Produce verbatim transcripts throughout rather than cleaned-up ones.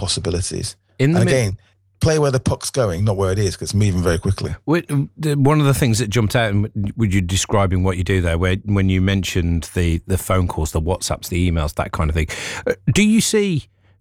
possibilities. In the and mid- again, play where the puck's going, not where it is, because it's moving very quickly. One of the things that jumped out with you describing what you do there, where when you mentioned the, the phone calls, the WhatsApps, the emails, that kind of thing, do you see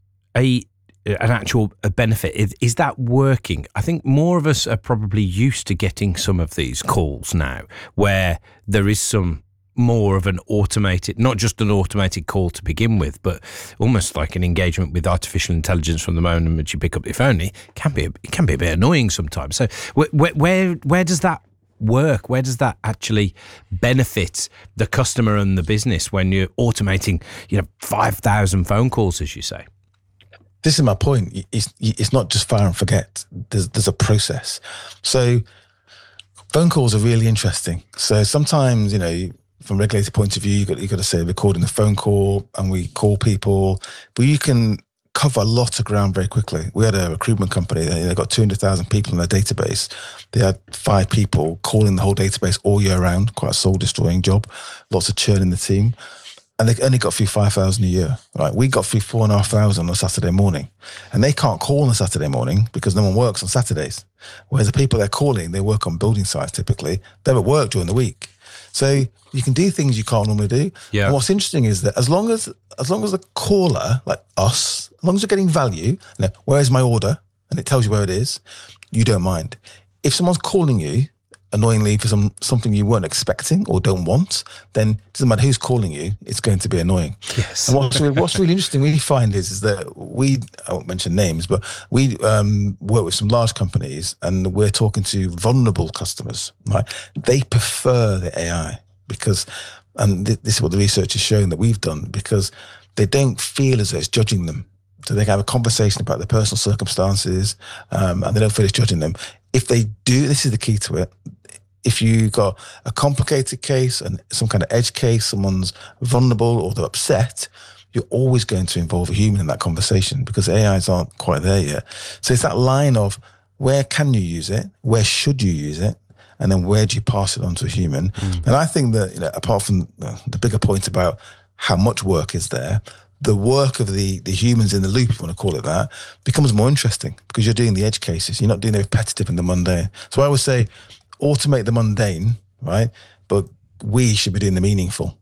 a an actual benefit? Is, is that working? I think more of us are probably used to getting some of these calls now, where there is some more of an automated, not just an automated call to begin with, but almost like an engagement with artificial intelligence from the moment that you pick up your phone. It can be, it can be a bit annoying sometimes. So where, where, where does that work? Where does that actually benefit the customer and the business when you're automating, you know, five thousand phone calls, as you say? This is my point. It's, it's not just fire and forget. There's, there's a process. So phone calls are really interesting. So sometimes, you know, from a regulator point of view, you got you got to say recording the phone call, and we call people, but you can cover a lot of ground very quickly. We had a recruitment company; they got two hundred thousand people in their database. They had five people calling the whole database all year round. Quite a soul-destroying job. Lots of churn in the team, and they only got through five thousand a year. Right? We got through four and a half thousand on a Saturday morning, and they can't call on a Saturday morning because no one works on Saturdays. Whereas the people they're calling, they work on building sites typically. They're at work during the week. So you can do things you can't normally do. Yeah. And what's interesting is that as long as as long as the caller, like us, as long as you're getting value, you know, where's my order? And it tells you where it is, you don't mind. If someone's calling you, annoyingly, for some something you weren't expecting or don't want, then it doesn't matter who's calling you, it's going to be annoying. Yes. And what's, what's really interesting we find is, is that we, I won't mention names, but we um, work with some large companies, and we're talking to vulnerable customers, right? They prefer the A I because, and th- this is what the research has shown that we've done, because they don't feel as though it's judging them. So they can have a conversation about their personal circumstances, um, and they don't feel it's judging them. If they do, this is the key to it. If you got a complicated case and some kind of edge case, someone's vulnerable or they're upset, you're always going to involve a human in that conversation because A Is aren't quite there yet. So it's that line of where can you use it, where should you use it, and then where do you pass it on to a human? Mm. And I think that, you know, apart from the bigger point about how much work is there, the work of the, the humans in the loop, if you want to call it that, becomes more interesting because you're doing the edge cases. You're not doing the repetitive and the mundane. So I would say automate the mundane, right? But we should be doing the meaningful.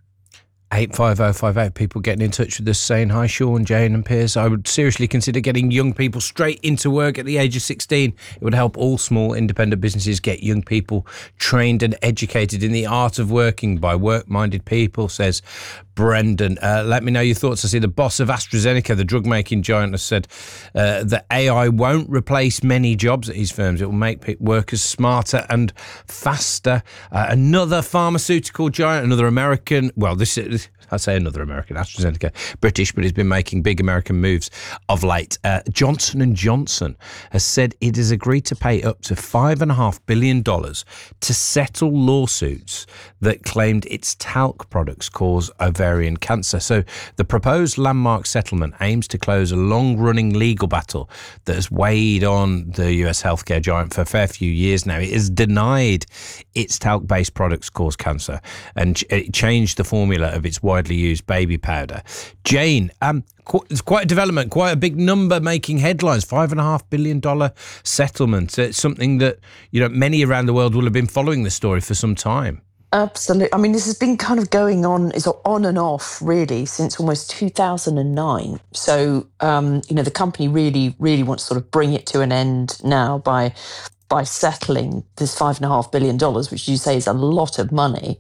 eight five oh five eight, people getting in touch with us saying, hi, Sean, Jane and Piers. I would seriously consider getting young people straight into work at the age of sixteen. It would help all small independent businesses get young people trained and educated in the art of working by work-minded people, says Brendan. Uh, let me know your thoughts. I see the boss of AstraZeneca, the drug-making giant, has said uh, that A I won't replace many jobs at his firms. It will make workers smarter and faster. Uh, another pharmaceutical giant, another American, well, this is, I say another American, AstraZeneca, British, but he's been making big American moves of late. Uh, Johnson and Johnson has said it has agreed to pay up to five point five billion dollars to settle lawsuits that claimed its talc products cause ovarian cancer. So the proposed landmark settlement aims to close a long-running legal battle that has weighed on the U S healthcare giant for a fair few years now. It has denied its talc-based products cause cancer and it changed the formula of its widely used baby powder. Jane, um, it's quite a development, quite a big number making headlines, five and a half billion dollar settlement. It's something that, you know, many around the world will have been following this story for some time. Absolutely. I mean, this has been kind of going on, it's on and off really since almost two thousand nine. So, um, you know, the company really, really wants to sort of bring it to an end now by by settling this five and a half billion dollars, which you say is a lot of money.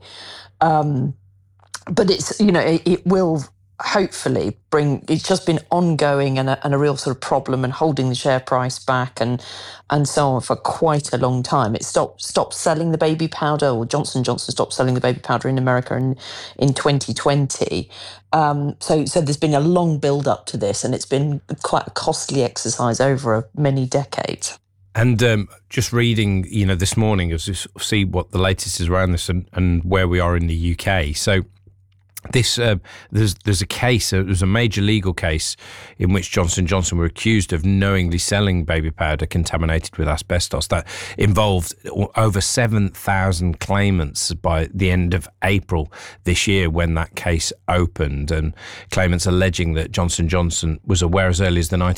Um, but it's, you know, it, it will hopefully bring, it's just been ongoing and a, and a real sort of problem and holding the share price back and and so on for quite a long time. It stopped stopped selling the baby powder, or Johnson and Johnson stopped selling the baby powder in America in, in twenty twenty. Um, so, so there's been a long build up to this and it's been quite a costly exercise over many decades. And um, just reading, you know, this morning as we see what the latest is around this and, and where we are in the U K. So this uh, there's there's a case, uh, there's a major legal case in which Johnson and Johnson were accused of knowingly selling baby powder contaminated with asbestos. That involved over seven thousand claimants by the end of April this year when that case opened, and claimants alleging that Johnson and Johnson was aware as early as the nineteen